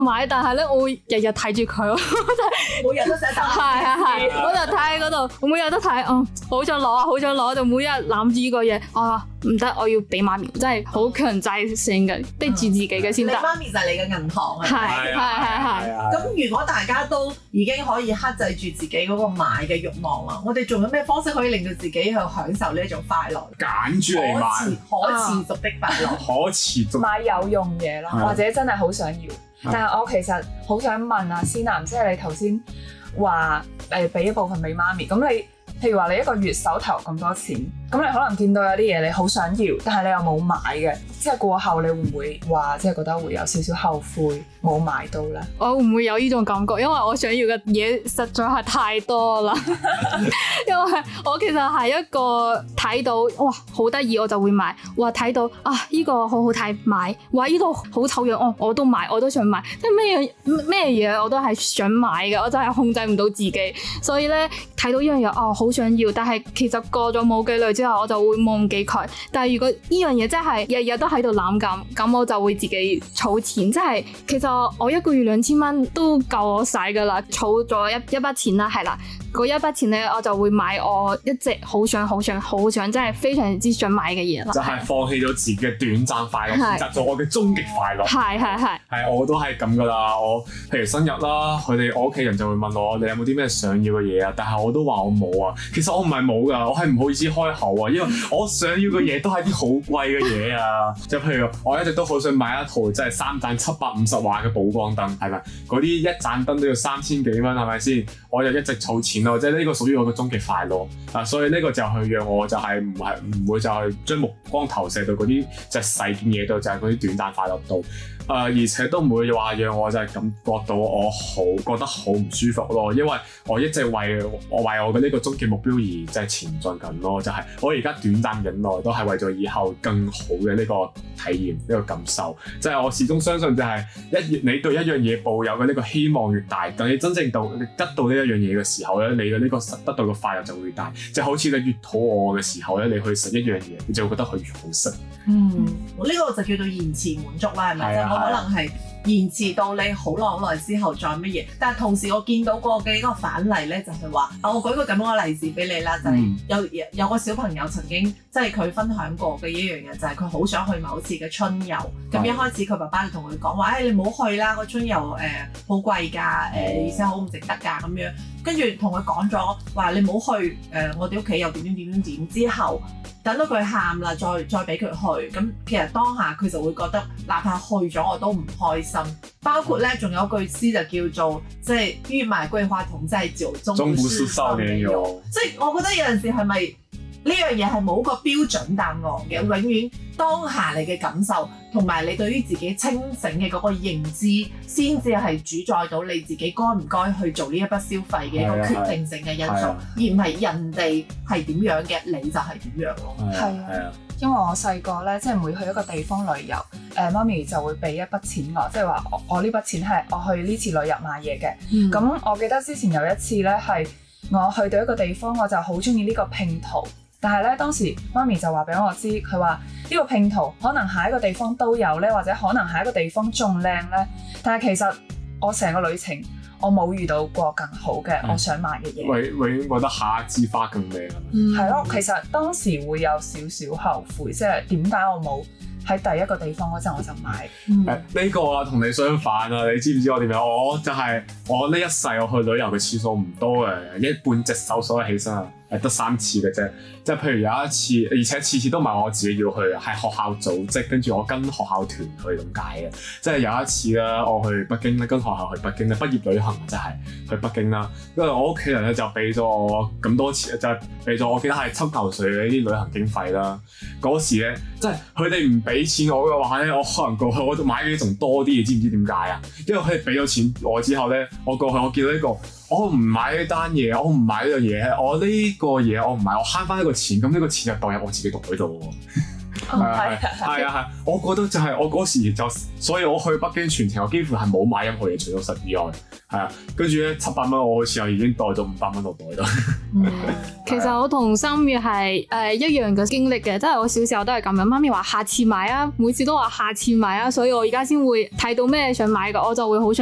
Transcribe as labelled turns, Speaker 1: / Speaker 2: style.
Speaker 1: 買，但係咧我會日日睇住佢，
Speaker 2: 每日都寫答
Speaker 1: 係
Speaker 2: 案。
Speaker 1: 係，我就睇喺嗰度，我每日都睇，好想攞啊，好想攞，就每日攬住呢個嘢，唔得，我要俾媽咪，真係好強制性嘅，逼住自己嘅先得。
Speaker 2: 你媽咪就係你嘅銀行啊。
Speaker 1: 係。
Speaker 2: 咁如果大家都已經可以克制住自己嗰個買嘅慾望啦，我哋仲有咩方式可以令到自己去享受呢一種快樂？
Speaker 3: 揀住嚟買，
Speaker 2: 可持續的快樂。
Speaker 3: 可持續
Speaker 4: 買有用嘢咯，或者真係好想要。但係我其實好想問啊，思南，即係你頭先話俾一部分俾媽咪，咁你譬如話你一個月手頭咁多錢，咁你可能見到有啲嘢你好想要，但係你又冇買嘅，即係過後你會唔會話即係覺得會有少少後悔冇買到咧？
Speaker 1: 我唔會有呢種感覺，因為我想要嘅嘢實在係太多啦。因為我其實係一個睇到哇好得意我就會買，哇睇到呢個好好睇買，哇呢度好醜樣我都買，我都想買，即係咩嘢我都係想買嘅，我真係控制唔到自己，所以咧睇到呢樣嘢好想要，但係其實過咗冇幾耐之後我就會忘記佢。但係如果呢樣嘢真係日日都喺度諗咁我就會自己儲錢，即係其實我一個月2000蚊都夠我使噶啦，儲咗一筆錢啦，係啦，嗰一筆錢咧我就會買我一直好想真係非常之想買嘅嘢啦，
Speaker 3: 就係放棄咗自己嘅短暫快樂，選擇咗我嘅終極快樂。係，我都係咁噶啦。我譬如生日啦，我屋企人就會問我你有冇啲咩想要嘅嘢啊？但係我都話我冇啊。其實我唔係冇噶，我係唔好意思開口啊，因為我想要嘅嘢都係啲好貴嘅嘢啊。就譬如我一直都好想買一套即係3盞750瓦嘅補光燈，係咪？嗰啲一盞燈都要3000幾蚊，係咪先？我就一直儲錢咯，即係呢個屬於我嘅終極快樂啊！所以呢個就係讓我就係唔會就係將目光投射到嗰啲即係細件嘢度，就係嗰啲短暫快樂度。而且都唔會話讓我就係感覺到我覺得好唔舒服咯，因為我一直為我嘅呢個終極目標而即係前進緊咯，就係我而家短暫忍耐都係為咗以後更好嘅呢個體驗呢個感受，即係我始終相信就係你對一樣嘢抱有嘅呢個希望越大，等你真正你得到呢一樣嘢嘅時候咧，你嘅呢個得到嘅快樂就會越大，就好似你越肚餓嘅時候咧，你去食一樣嘢，你就會覺得佢越好食。
Speaker 2: 呢個就叫做延遲滿足啦，係咪？可能係延遲到你好耐之後再乜嘢，但係同時我見到過嘅一個反例咧，就係話，我舉個咁樣嘅例子俾你啦，就係有個小朋友曾經即係佢分享過嘅一樣嘢，就係佢好想去某次嘅春遊，咁一開始佢爸爸就同佢講話，你唔好去啦，個春遊好貴㗎，而且好唔值得㗎咁樣，跟住同佢講咗話你唔好去，我哋屋企又點之後。等到佢喊啦，再俾佢去，咁其實當下佢就會覺得，哪怕去咗我都唔開心。包括咧，仲有句詩就叫做，即係欲買桂花同載酒，終不是少年遊。即係我覺得有陣時係咪呢樣嘢係冇個標準答案嘅，永遠當下你嘅感受同埋你對於自己清醒嘅嗰個認知，先至係主宰到你自己該唔該去做呢一筆消費嘅一個決定性嘅因素，而唔係人哋係點樣嘅，你就係點樣咯。
Speaker 4: 係啊，因為我細個咧，即係每去一個地方旅遊，媽咪就會俾一筆錢我，即係話我呢筆錢係我去呢次旅遊買嘢嘅。咁我記得之前有一次咧，係我去到一個地方，我就好中意呢個拼圖。但係咧，當時媽咪就話俾我知，佢話呢個拼圖可能下一個地方都有咧，或者可能下一個地方仲靚咧。但係其實我成個旅程，我冇遇到過更好嘅我想買嘅嘢。
Speaker 3: 永遠覺得下一枝花更靚。
Speaker 4: 係咯，其實當時會有少少後悔，即係點解我冇喺第一個地方嗰陣我就買。
Speaker 3: 呢個啊同你相反啊！你知唔知我點樣？我就係我呢一世我去旅遊嘅次數唔多嘅，一半隻手數得起身啊！係得3次嘅啫，即係譬如有一次，而且次次都唔係我自己要去，係學校組織，跟住我跟學校團去咁解嘅。即係有一次啦，我去北京咧，跟學校去北京咧，畢業旅行就係去北京啦。因為我屋企人咧就俾咗我咁多錢，就係俾咗我記得係7嚿水嘅呢啲旅行經費啦。嗰時咧，即係佢哋唔俾錢我嘅話咧，我可能過去我買嘅仲多啲，你知唔知點解啊？因為佢哋俾咗錢我之後咧，我過去我見到呢個。我唔買呢單嘢，我唔買呢樣嘢，我呢個嘢我唔買，我慳翻呢個錢，咁呢個錢就代入我自己袋度喎。 係啊，我覺得就係我嗰時就，所以我去北京全程我幾乎係冇買任何嘢，除咗實以外，係啊，跟住咧700蚊我好似又已經袋咗500蚊落袋啦。
Speaker 1: 其實我同心月係一樣嘅經歷嘅，即係我小時候都係咁樣，媽咪話下次買啊，每次都話下次買啊，所以我而家先會睇到咩想買嘅，我就會好想